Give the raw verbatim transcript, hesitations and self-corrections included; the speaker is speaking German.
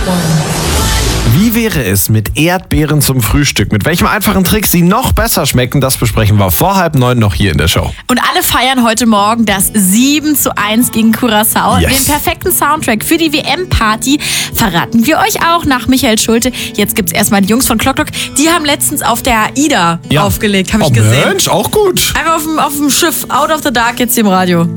Wie wäre es mit Erdbeeren zum Frühstück? Mit welchem einfachen Trick sie noch besser schmecken, das besprechen wir vor halb neun noch hier in der Show. Und alle feiern heute Morgen das sieben zu eins gegen Curaçao. Yes. Den perfekten Soundtrack für die W M-Party verraten wir euch auch nach Michael Schulte. Jetzt gibt's erstmal die Jungs von Clock Clock. Die haben letztens auf der AIDA Ja. aufgelegt, habe ich Oh gesehen. Mensch, auch gut. Einfach auf dem, auf dem Schiff, Out of the Dark, jetzt hier im Radio.